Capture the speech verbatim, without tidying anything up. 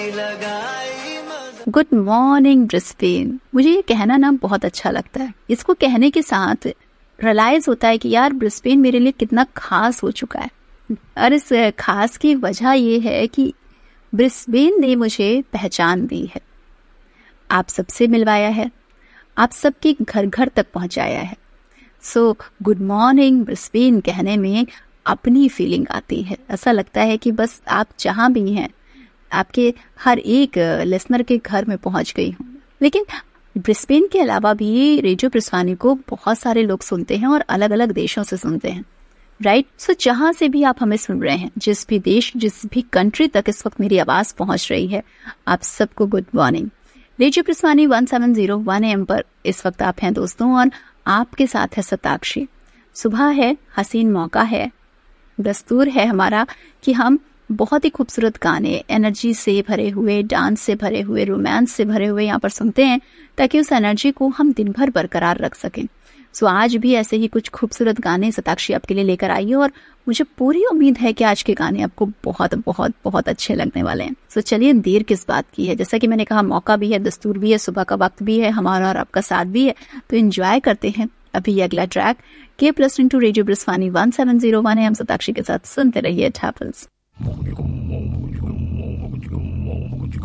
Good morning Brisbane. मुझे ये कहना ना बहुत अच्छा लगता है। इसको कहने के साथ रियलाइज होता है कि यार ब्रिस्बेन मेरे लिए कितना खास हो चुका है। और इस खास की वजह ये है कि ब्रिस्बेन ने मुझे पहचान दी है, आप सबसे मिलवाया है, आप सबके घर घर तक पहुंचाया है। सो गुड मॉर्निंग ब्रिस्बेन कहने में अपनी फीलिंग आती है। ऐसा लगता है कि बस आप जहां भी हैं, आपके हर एक लिसनर के घर में पहुंच गई हूँ। लेकिन ब्रिस्बेन के अलावा भी रेडियो ब्रिस्वानी को बहुत सारे लोग सुनते हैं और अलग अलग देशों से सुनते हैं, राइट। सो जहां से भी आप हमें सुन रहे हैं, जिस भी देश, जिस भी कंट्री तक इस वक्त मेरी आवाज पहुंच रही है, आप सबको good morning. Radio ब्रिस्वानी one seven zero one M पर इस वक्त आप हैं दोस्तों, और आपके साथ है सताक्षी। सुबह है, हसीन मौका है, दस्तूर है हमारा कि हम बहुत ही खूबसूरत गाने, एनर्जी से भरे हुए, डांस से भरे हुए, रोमांस से भरे हुए यहाँ पर सुनते हैं, ताकि उस एनर्जी को हम दिन भर बरकरार रख सकें। सो आज भी ऐसे ही कुछ खूबसूरत गाने सताक्षी आपके लिए लेकर आई है, और मुझे पूरी उम्मीद है कि आज के गाने आपको बहुत बहुत बहुत अच्छे लगने वाले हैं। सो चलिए, देर किस बात की है। जैसा कि मैंने कहा, मौका भी है, दस्तूर भी है, सुबह का वक्त भी है, हमारा और आपका साथ भी है, तो एंजॉय करते हैं अभी ये अगला track. Keep listening to radio ब्रिस्वानी one seven zero one है, हम सताक्षी के साथ सुनते रहिए टैपल्स।